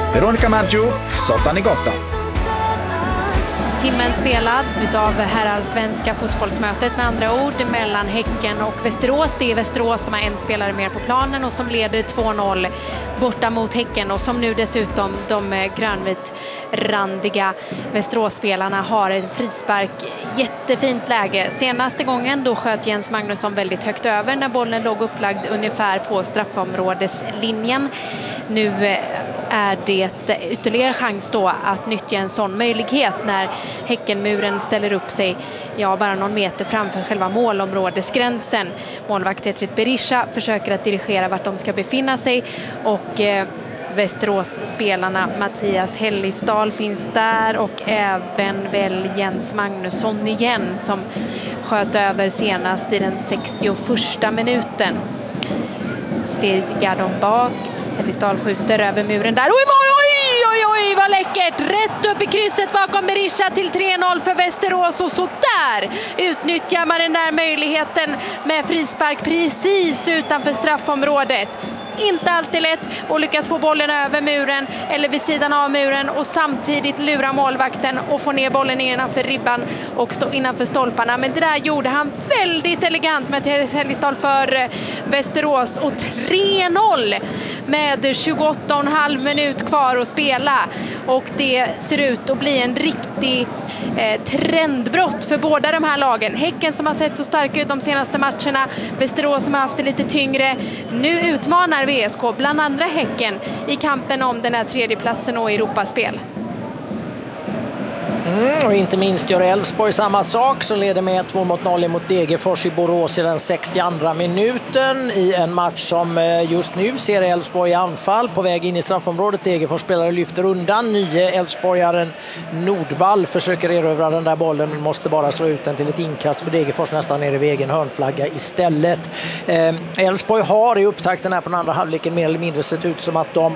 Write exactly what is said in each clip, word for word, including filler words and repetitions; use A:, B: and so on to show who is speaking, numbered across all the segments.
A: Veronica Maggio, Sotanigotta.
B: Timmen spelad utav herrallsvenska fotbollsmötet med andra ord mellan Häcken och Västerås. Det är Västerås som har en spelare mer på planen och som leder två noll borta mot Häcken och som nu dessutom de grönvitrandiga Västerås-spelarna har en frispark. Jättefint läge. Senaste gången då sköt Jens Magnusson väldigt högt över när bollen låg upplagd ungefär på straffområdeslinjen. Nu är det ytterligare chans då att nyttja en sån möjlighet när Häckenmuren ställer upp sig ja, bara någon meter framför själva målområdesgränsen. Målvakt Tetrit Berisha försöker att dirigera vart de ska befinna sig och eh, Västerås-spelarna Mattias Hellisdal finns där och även väl Jens Magnusson igen som sköt över senast i den sextioförsta minuten. Stegar de bak. Hellisdal skjuter över muren där. Oj, oj, oj, oj, vad läckert! Rätt upp i krysset bakom Berisha till tre noll för Västerås. Och så där utnyttjar man den där möjligheten med frispark precis utanför straffområdet. Inte alltid lätt att lyckas få bollen över muren eller vid sidan av muren och samtidigt lura målvakten och få ner bollen innanför ribban och stå innanför stolparna. Men det där gjorde han väldigt elegant med Hellisdal för Västerås och tre noll med tjugoåtta och en halv minut kvar att spela. Och det ser ut att bli en riktig eh, trendbrott för båda de här lagen. Häcken som har sett så starka ut de senaste matcherna, Västerås som har haft det lite tyngre. Nu utmanar V S K bland andra Häcken i kampen om den här tredje platsen och Europaspel.
C: Mm, och inte minst gör Elfsborg samma sak som leder med ett mål mot noll mot Degerfors i Borås i den sextioandra minuten i en match som just nu ser Elfsborg i anfall på väg in i straffområdet. Degerfors spelare lyfter undan. Nye Elfsborgaren Nordvall försöker erövra den där bollen men måste bara slå ut den till ett inkast för Degerfors nästan nere vid egen hörnflagga istället. Elfsborg eh, har i upptakten här på den andra halvleken mer eller mindre sett ut som att de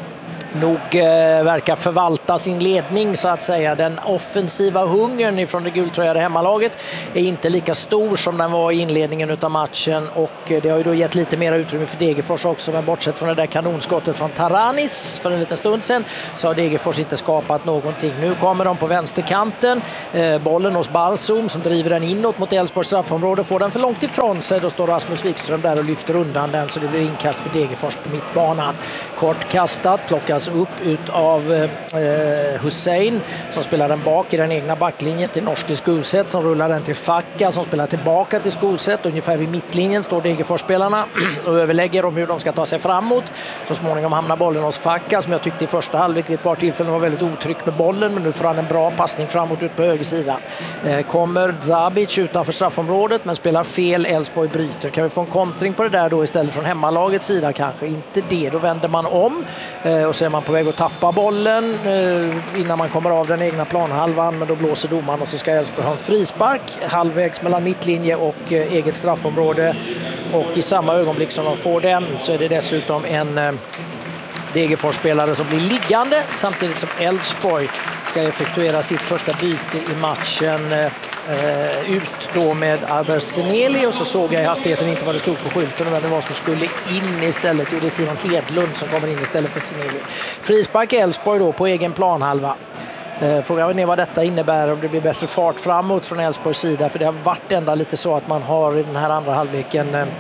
C: nog eh, verkar förvalta sin ledning så att säga. Den offensiva hungern ifrån det gultröjade hemmalaget är inte lika stor som den var i inledningen utav matchen och det har ju då gett lite mer utrymme för Degerfors också, men bortsett från det där kanonskottet från Taranis för en liten stund sedan så har Degerfors inte skapat någonting. Nu kommer de på vänsterkanten, eh, bollen hos Barsum som driver den inåt mot Elfsborgs straffområde, får den för långt ifrån sig, då står Rasmus Wikström där och lyfter undan den så det blir inkast för Degerfors på mittbanan. Kort kastat, plockas upp ut av eh, Hussein som spelar den bak i den egna backlinjen till norske Skuset som rullar den till Facka som spelar tillbaka till Skuset. Ungefär vid mittlinjen står Degerfors-spelarna och överlägger om hur de ska ta sig framåt. Så småningom hamnar bollen hos Facka som jag tyckte i första halvlek vid ett par tillfällen var väldigt otrygg med bollen, men nu får han en bra passning framåt ut på högersidan. Eh, kommer Zabic utanför straffområdet men spelar fel, Elfsborg bryter. Kan vi få en kontring på det där då istället från hemmalagets sida? Kanske inte det, då vänder man om eh, och så är man på väg att tappa bollen eh, innan man kommer av den egna planhalvan, men då blåser domaren och så ska Elfsborg ha en frispark halvvägs mellan mittlinje och eh, eget straffområde och i samma ögonblick som de får den så är det dessutom en eh, Degerfors-spelare som blir liggande samtidigt som Elfsborg ska effektuera sitt första byte i matchen eh, ut då med Albert Seneli och så såg jag i hastigheten inte vad det stod på skylten och vem det var som skulle in istället. Jo, det är Simon Hedlund som kommer in istället för Seneli. Frispark Elfsborg då på egen planhalva. Frågan är vad detta innebär, om det blir bättre fart framåt från Elfsborgs sida, för det har varit ändå lite så att man har i den här andra halvleken eh,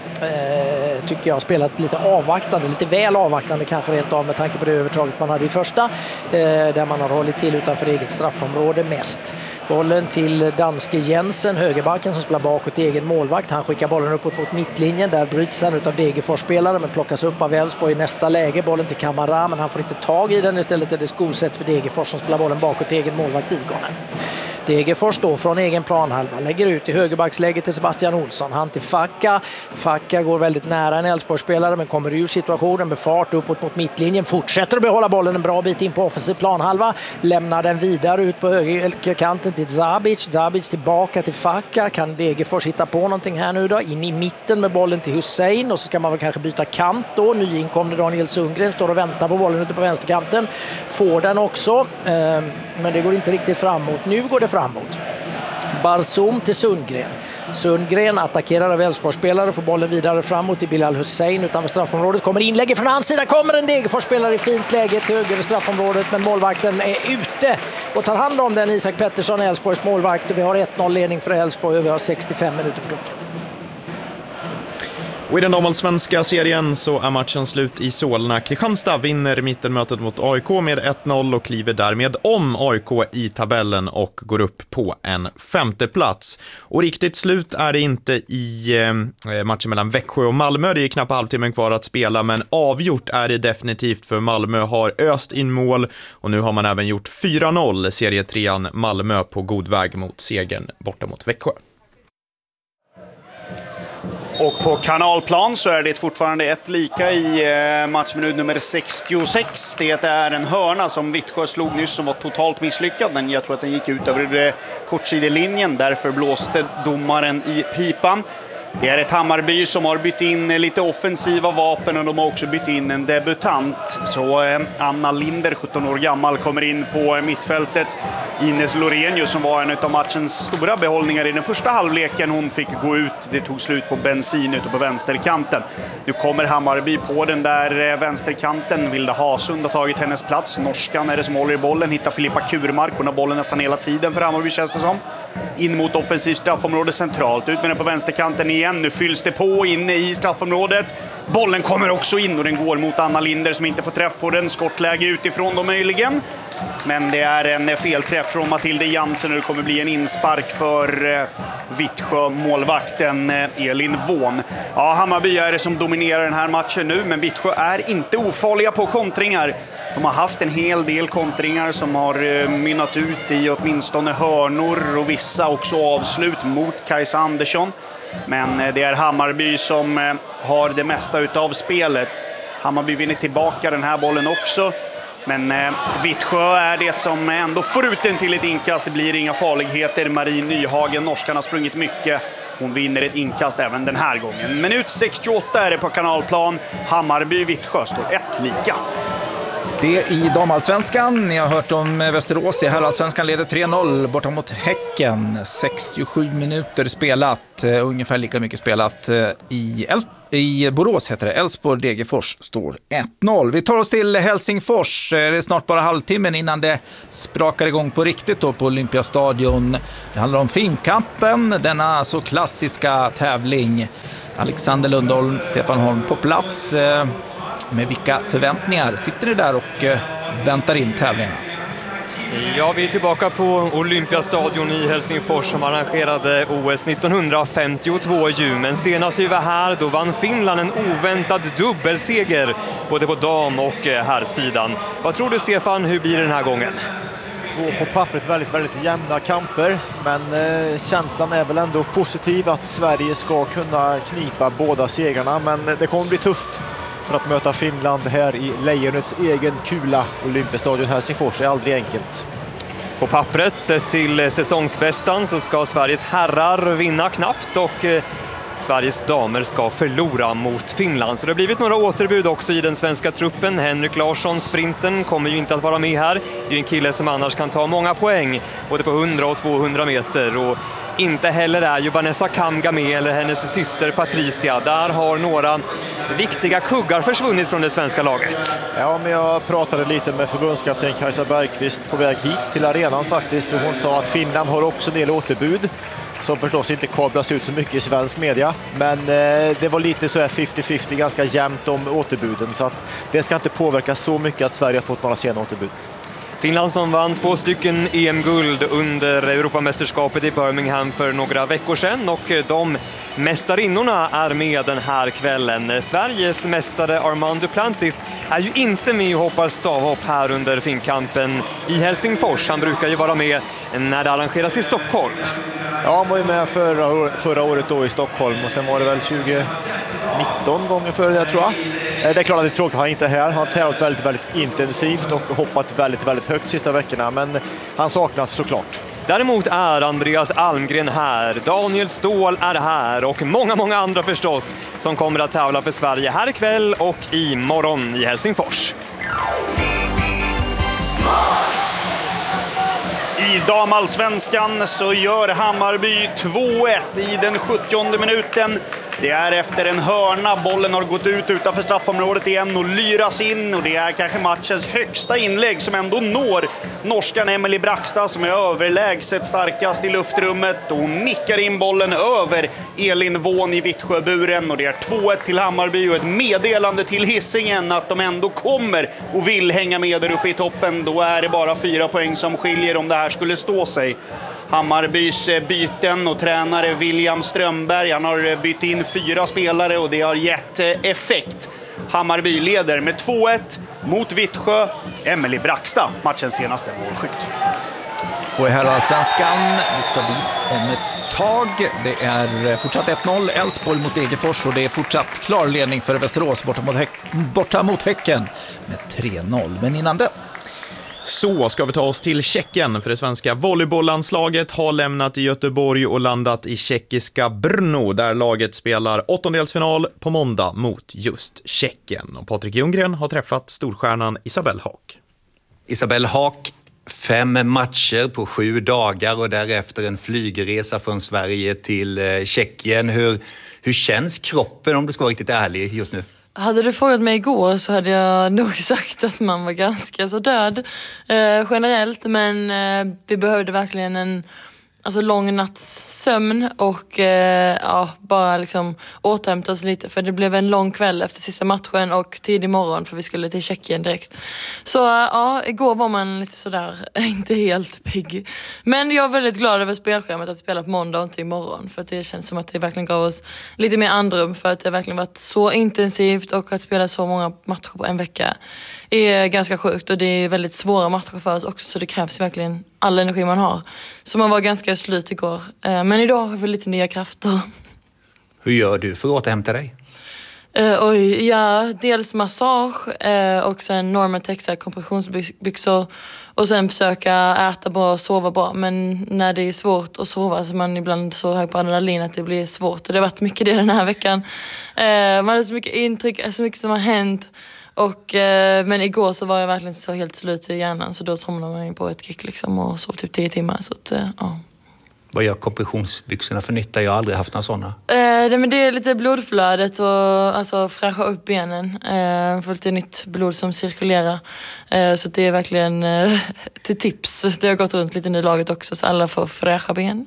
C: tycker jag spelat lite avvaktande, lite väl avvaktande kanske rent av med tanke på det övertaget man hade i första eh, där man har hållit till utanför eget straffområde mest. Bollen till danske Jensen, högerbacken som spelar bakåt i egen målvakt, han skickar bollen uppåt mot mittlinjen, där bryts den utav Degerfors-spelare men plockas upp av Elfsborg i nästa läge, bollen till Kamara men han får inte tag i den, istället är det Skoset för Degerfors som spelar bollen bakåt till egen målvakt Igonen. Degerfors då från egen planhalva lägger ut i högerbacksläget till Sebastian Olsson, han till Facka. Facka går väldigt nära en Elfsborgsspelare men kommer ur situationen med fart uppåt mot mittlinjen, fortsätter att behålla bollen en bra bit in på offensiv planhalva, lämnar den vidare ut på högerkanten till Zabic. Zabic tillbaka till Facka. Kan Degerfors hitta på någonting här nu då? In i mitten med bollen till Hussein och så ska man väl kanske byta kant då. Nyinkomne Daniel Sundgren står och väntar på bollen ute på vänsterkanten. Får den också, men det går inte riktigt framåt. Nu går det framåt. Barzum till Sundgren. Sundgren attackerar av Elfsborgsspelare, får bollen vidare framåt till Bilal Hussein utanför straffområdet. Kommer inlägg från hans sida, kommer en Degerfors-spelare i fint läge till höger i straffområdet, men målvakten är ute och tar hand om den. Isak Pettersson, Elfsborgs målvakt, och vi har ett noll ledning för Elfsborg och vi har sextiofem minuter på klockan.
D: Och i den damallsvenska serien så är matchen slut i Solna. Kristianstad vinner mittenmötet mot A I K med ett noll och kliver därmed om A I K i tabellen och går upp på en femte plats. Och riktigt slut är det inte i eh, matchen mellan Växjö och Malmö. Det är knappt halvtimmen kvar att spela, men avgjort är det definitivt, för Malmö har öst in mål och nu har man även gjort fyra noll. Serietrean Malmö på god väg mot segern borta mot Växjö.
E: Och på Kanalplan så är det fortfarande ett lika i matchminut nummer sextiosex. Det är en hörna som Vittsjö slog nyss som var totalt misslyckad. Men jag tror att den gick ut över kortsidelinjen. Därför blåste domaren i pipan. Det är ett Hammarby som har bytt in lite offensiva vapen och de har också bytt in en debutant. Så eh, Anna Linder, sjutton år gammal, kommer in på mittfältet. Ines Lorenius som var en av matchens stora behållningar i den första halvleken. Hon fick gå ut, det tog slut på bensin ute på vänsterkanten. Nu kommer Hammarby på den där eh, vänsterkanten. Vilda Hasund har tagit hennes plats. Norskan är det som håller i bollen, hittar Filippa Kurmark. Hon har bollen nästan hela tiden för Hammarby, känns det som. In mot offensivt straffområde centralt, ut med den på vänsterkanten igen. Nu fylls det på inne i straffområdet. Bollen kommer också in och den går mot Anna Linder som inte får träff på den. Skottläge utifrån då möjligen. Men det är en felträff från Matilde Jansen och det kommer bli en inspark för eh, Vittsjö målvakten eh, Elin Vån. Ja, Hammarby är det som dominerar den här matchen nu, men Vittsjö är inte ofarliga på kontringar. De har haft en hel del kontringar som har eh, mynnat ut i åtminstone hörnor och vissa också avslut mot Kajsa Andersson. Men eh, det är Hammarby som eh, har det mesta utav spelet. Hammarby vinner tillbaka den här bollen också. Men eh, Vittsjö är det som ändå får ut den till ett inkast. Det blir inga farligheter. Marie Nyhagen, norskan, har sprungit mycket. Hon vinner ett inkast även den här gången. Minut sextioåtta är det på Kanalplan. Hammarby-Vittsjö står ett lika.
A: Det i damallsvenskan. Ni har hört om Västerås i herrallsvenskan, leder tre noll borta mot Häcken. sextiosju minuter spelat, uh, ungefär lika mycket spelat uh, i, El- i Borås heter det. Elfsborg Degerfors står ett noll. Vi tar oss till Helsingfors. Det är snart bara halvtimmen innan det sprakar igång på riktigt då på Olympiastadion. Det handlar om Finnkampen, denna så klassiska tävling. Alexander Lundholm, Stefan Holm på plats. Uh, Med vilka förväntningar sitter ni där och eh, väntar in tävlingen?
F: Ja, vi är tillbaka på Olympiastadion i Helsingfors som arrangerade O S nittonhundrafemtiotvå ju. Men senast vi var här, då vann Finland en oväntad dubbelseger både på dam- och herrsidan. Vad tror du, Stefan, hur blir det den här gången?
G: Två på pappret väldigt, väldigt jämna kamper, men eh, känslan är väl ändå positiv att Sverige ska kunna knipa båda segrarna, men det kommer bli tufft. För att möta Finland här i Lejonets egen kula. Olympiastadion Helsingfors är aldrig enkelt.
F: På pappret, sett till säsongsbästan, så ska Sveriges herrar vinna knappt och eh, Sveriges damer ska förlora mot Finland. Så det har blivit några återbud också i den svenska truppen. Henrik Larsson, sprinten, kommer ju inte att vara med här. Det är en kille som annars kan ta många poäng, både på hundra och tvåhundra meter. Och inte heller är ju Vanessa Kamga med, eller hennes syster Patricia. Där har några viktiga kuggar försvunnit från det svenska laget.
G: Ja, men jag pratade lite med förbundskapten Kajsa Bergqvist på väg hit till arenan faktiskt. Och hon sa att Finland har också en del återbud som förstås inte kablas ut så mycket i svensk media. Men eh, det var lite så här femtio femtio, ganska jämnt om återbuden. Så att det ska inte påverka så mycket att Sverige har fått några sena återbud.
F: Finland som vann två stycken E M-guld under Europamästerskapet i Birmingham för några veckor sedan, och de mästarinnorna är med den här kvällen. Sveriges mästare Armand Duplantis är ju inte med och hoppar stavhopp här under Finnkampen i Helsingfors. Han brukar ju vara med när det arrangeras i Stockholm.
G: Ja, han var ju med förra, förra året då i Stockholm, och sen var det väl tjugo nitton gånger före det, tror jag. Det är klart att det är tråkigt att han inte är här. Han har tävlat väldigt, väldigt intensivt och hoppat väldigt, väldigt högt sista veckorna, men han saknas såklart.
F: Däremot är Andreas Almgren här, Daniel Ståhl är här och många, många andra förstås som kommer att tävla för Sverige här ikväll och imorgon i Helsingfors.
E: I damallsvenskan så gör Hammarby två ett i den sjuttionde minuten. Det är efter en hörna, bollen har gått ut utanför straffområdet igen och lyras in, och det är kanske matchens högsta inlägg som ändå når norskan Emily Brackstad, som är överlägset starkast i luftrummet, och hon nickar in bollen över Elin Vån i Vittsjöburen, och det är två ett till Hammarby och ett meddelande till Hisingen att de ändå kommer och vill hänga med där uppe i toppen. Då är det bara fyra poäng som skiljer om det här skulle stå sig. Hammarbys byten och tränare William Strömberg, han har bytt in fyra spelare och det har gett effekt. Hammarby leder med två ett mot Vittsjö. Emily Brackstad, matchens senaste målskytt.
A: Och i herrallsvenskan, vi ska dit om ett tag. Det är fortsatt ett noll, Elfsborg mot Degerfors, och det är fortsatt klar ledning för Västerås borta mot, Häck- borta mot Häcken med tre noll. Men innan dess...
D: Så ska vi ta oss till Tjeckien, för det svenska volleybolllandslaget har lämnat i Göteborg och landat i tjeckiska Brno, där laget spelar åttondelsfinal på måndag mot just Tjeckien. Och Patrik Ljunggren har träffat storstjärnan Isabelle Haak.
H: Isabelle Haak, fem matcher på sju dagar och därefter en flygresa från Sverige till Tjeckien. Hur, hur känns kroppen, om du ska vara riktigt ärlig just nu?
I: Hade du frågat mig igår så hade jag nog sagt att man var ganska så död eh, generellt. Men eh, vi behövde verkligen en alltså, lång natts sömn och eh, ja, bara liksom återhämta oss lite. För det blev en lång kväll efter sista matchen och tidig morgon för vi skulle till Tjeckien direkt. Så ja, igår var man lite sådär, inte helt pigg. Men jag är väldigt glad över spelschemat att spela på måndag och inte imorgon. För att det känns som att det verkligen gav oss lite mer andrum. För att det verkligen varit så intensivt och att spela så många matcher på en vecka är ganska sjukt. Och det är väldigt svåra matcher för oss också, så det krävs verkligen all energi man har. Så man var ganska slut igår. Men idag har vi lite nya krafter.
H: Hur gör du för att återhämta dig?
I: Uh, oj, ja, dels massage uh, och sen Normatex, kompressionsbyxor, och sen försöka äta bra och sova bra. Men när det är svårt att sova så man ibland så hög på adrenalin att det blir svårt. Och det har varit mycket det den här veckan. Uh, man har så mycket intryck, så mycket som har hänt. Och, eh, men igår så var jag verkligen så helt slut i hjärnan, så då somnade man på ett kick liksom och sov typ tio timmar. Så att, eh, ja.
H: Vad gör kompressionsbyxorna för nytta? Jag har aldrig haft några sådana.
I: Eh, det, men det är lite blodflödet och alltså, fräscha upp benen. Eh, få lite nytt blod som cirkulerar. Eh, så det är verkligen eh, till tips. Det har gått runt lite nu i laget också, så alla får fräscha ben.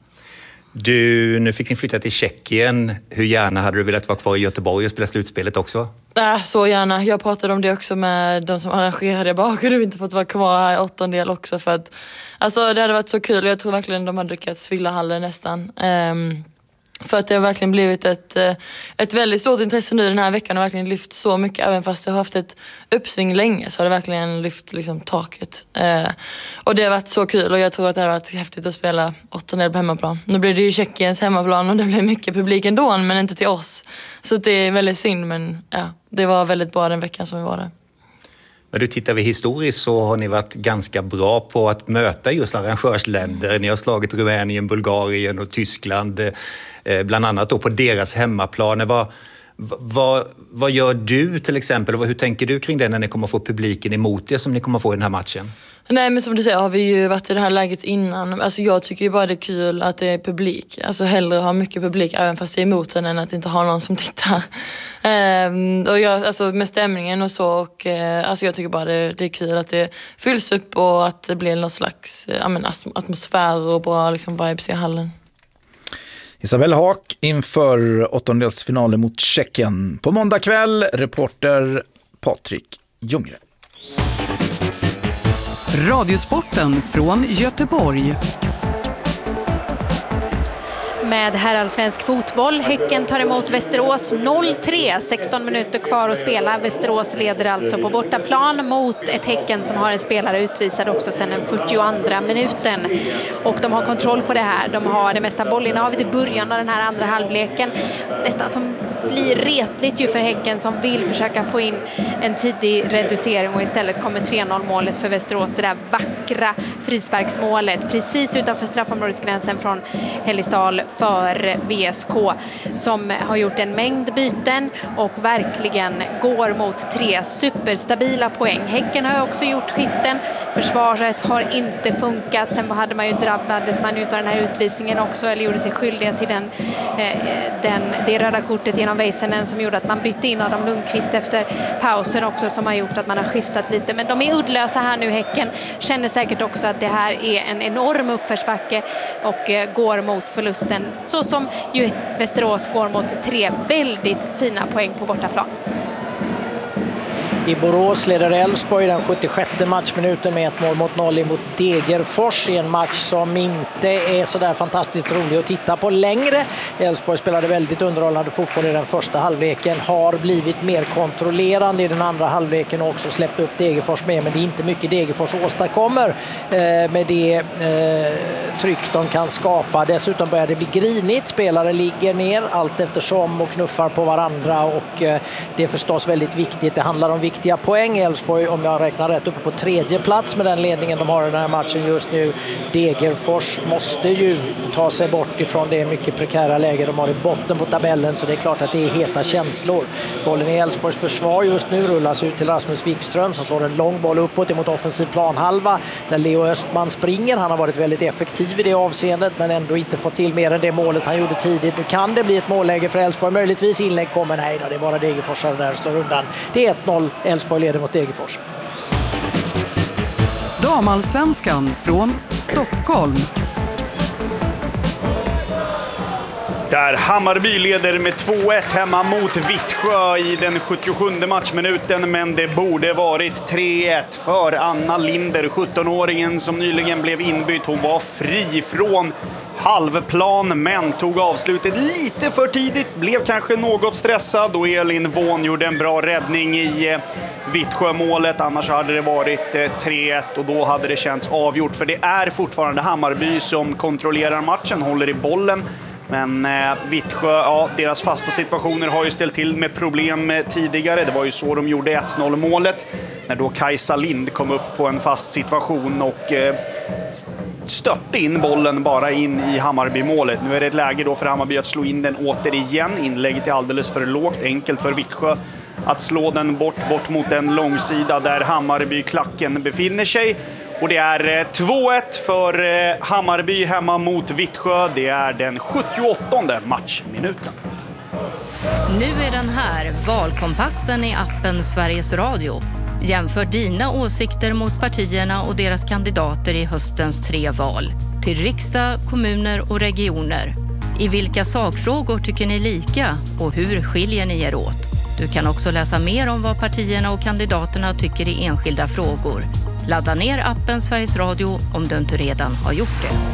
H: Du, nu fick ni flytta till Tjeckien. Hur gärna hade du velat vara kvar i Göteborg och spela slutspelet också?
I: Äh, så gärna. Jag pratade om det också med de som arrangerade bak, och du inte fått vara kvar här i åttondel också. För att, alltså, det hade varit så kul, och jag tror verkligen de hade lyckats fylla hallen nästan. Um, för att det har verkligen blivit ett, ett väldigt stort intresse nu den här veckan, och verkligen lyft så mycket. Även fast jag har haft ett uppsving länge så har det verkligen lyft liksom, taket. Uh, och det har varit så kul, och jag tror att det har varit häftigt att spela åttondel på hemmaplan. Nu blir det ju Tjeckiens hemmaplan och det blir mycket publik ändå, men inte till oss. Så det är väldigt synd, men ja, det var väldigt bra den veckan som vi var där.
H: När du tittar vi historiskt så har ni varit ganska bra på att möta just arrangörsländer. Ni har slagit Rumänien, Bulgarien och Tyskland, eh, bland annat då på deras hemmaplan. Vad, vad, vad gör du till exempel? Hur tänker du kring det när ni kommer få publiken emot er som ni kommer få i den här matchen?
I: Nej, men som du säger har vi ju varit i det här läget innan. Alltså jag tycker ju bara det är kul att det är publik. Alltså hellre ha mycket publik även fast det är emot den än att inte ha någon som tittar. Ehm, och jag, alltså med stämningen och så. Och, eh, alltså jag tycker bara det, det är kul att det fylls upp och att det blir någon slags eh, men, atmosfär och bra liksom, vibes i hallen.
A: Isabelle Haak inför åttondelsfinalen mot Tjeckien. På måndag kväll, reporter Patrik Ljunggren.
J: Radiosporten från Göteborg.
B: Med herrallsvensk fotboll. Häcken tar emot Västerås noll tre. sexton minuter kvar att spela. Västerås leder alltså på bortaplan mot ett Häcken som har en spelare utvisad också sedan den fyrtioandra minuten. Och de har kontroll på det här. De har det mesta bollinnehavet i början av den här andra halvleken. Nästan som blir retligt ju för Häcken som vill försöka få in en tidig reducering, och istället kommer tre noll målet för Västerås. Det där vackra frisparksmålet precis utanför straffområdesgränsen från Hellisdal för V S K som har gjort en mängd byten och verkligen går mot tre superstabila poäng. Häcken har också gjort skiften. Försvaret har inte funkat. Sen hade man ju drabbades man ut av den här utvisningen också, eller gjorde sig skyldiga till den, eh, den, det röda kortet genom Väisänen som gjorde att man bytte in Adam Lundqvist efter pausen också, som har gjort att man har skiftat lite. Men de är uddlösa här nu, Häcken. Känner säkert också att det här är en enorm uppförsbacke och eh, går mot förlusten. Så som ju Västerås går mot tre väldigt fina poäng på bortaplan.
C: I Borås leder Elfsborg den sjuttiosjätte matchminuten med ett mål mot noll emot Degerfors i en match som inte är så där fantastiskt rolig att titta på längre. Elfsborg spelade väldigt underhållande fotboll i den första halvleken, har blivit mer kontrollerande i den andra halvleken och också släppt upp Degerfors med, men det är inte mycket Degerfors åstadkommer eh, med det eh, tryck de kan skapa. Dessutom börjar det bli grinigt, spelare ligger ner allt eftersom och knuffar på varandra och eh, det är förstås väldigt viktigt. Det handlar om viktiga poäng. Elfsborg, om jag räknar rätt, uppe på tredje plats med den ledningen de har i den här matchen just nu. Degerfors måste ju ta sig bort ifrån det mycket prekära läge de har i botten på tabellen, så det är klart att det är heta känslor. Bollen i Elfsborgs försvar just nu rullas ut till Rasmus Wikström som slår en lång boll uppåt emot offensiv planhalva där Leo Östman springer. Han har varit väldigt effektiv i det avseendet men ändå inte fått till mer än det målet han gjorde tidigt. Nu kan det bli ett målläge för Elfsborg. Möjligtvis inlägg kommer. Nej då, det är bara Degerfors där slår undan. Det är ett noll. Elfsborg leder mot Degerfors.
J: Damallsvenskan från Stockholm.
E: Där Hammarby leder med två ett hemma mot Vittsjö i den sjuttiosjunde matchminuten, men det borde varit tre ett för Anna Linder, sjuttonåringen som nyligen blev inbytt. Hon var fri från halvplan men tog avslutet lite för tidigt, blev kanske något stressad och Elin Vån gjorde en bra räddning i Vittsjö-målet. Annars hade det varit tre ett och då hade det känts avgjort, för det är fortfarande Hammarby som kontrollerar matchen, håller i bollen. Men eh, Vittsjö, ja, deras fasta situationer har ju ställt till med problem tidigare. Det var ju så de gjorde ett noll målet. När då Kajsa Lind kom upp på en fast situation och eh, stötte in bollen bara in i Hammarby-målet. Nu är det ett läge då för Hammarby att slå in den återigen. Inlägget är alldeles för lågt. Enkelt för Vittsjö att slå den bort, bort mot en långsida där Hammarby-klacken befinner sig. Och det är två ett för Hammarby hemma mot Vittsjö. Det är den sjuttioåttonde matchminuten.
K: Nu är den här, valkompassen i appen Sveriges Radio. Jämför dina åsikter mot partierna och deras kandidater i höstens tre val. Till riksdag, kommuner och regioner. I vilka sakfrågor tycker ni lika och hur skiljer ni er åt? Du kan också läsa mer om vad partierna och kandidaterna tycker i enskilda frågor. Ladda ner appen Sveriges Radio om du inte redan har gjort det.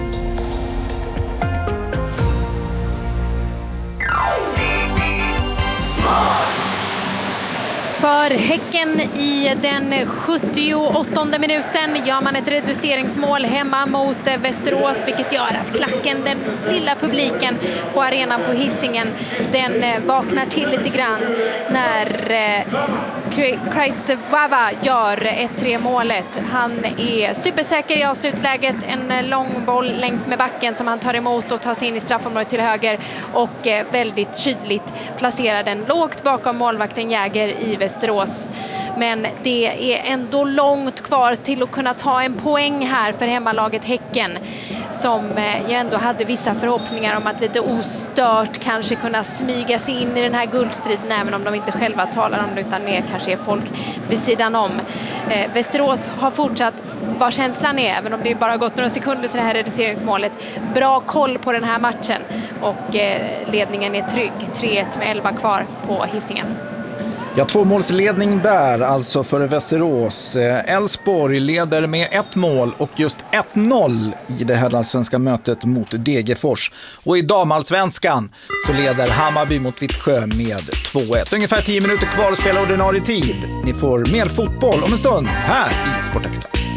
B: För Häcken i den sjuttioåttonde minuten gör man ett reduceringsmål hemma mot Västerås, vilket gör att klacken, den lilla publiken på arenan på Hisingen, den vaknar till lite grann när Christ Wawa gör ett tre målet. Han är supersäker i avslutsläget, en lång boll längs med backen som han tar emot och tar sig in i straffområdet till höger och väldigt kyligt placerar den lågt bakom målvakten Jäger i Västerås. Men det är ändå långt kvar till att kunna ta en poäng här för hemmalaget Häcken, som jag ändå hade vissa förhoppningar om att lite ostört kanske kunna smyga sig in i den här guldstriden, även om de inte själva talar om det utan mer kanske är folk vid sidan om. Eh, Västerås har fortsatt vad känslan är, även om det bara gått några sekunder sedan det här reduceringsmålet. Bra koll på den här matchen och eh, ledningen är trygg. tre ett med elva kvar på Hisingen.
A: Ja, tvåmålsledning där alltså för Västerås. Elfsborg leder med ett mål och just ett noll i det här allsvenska mötet mot Degerfors. Och i damallsvenskan så leder Hammarby mot Vittsjö med två ett. Ungefär tio minuter kvar att spela ordinarie tid. Ni får mer fotboll om en stund här i Sportextra.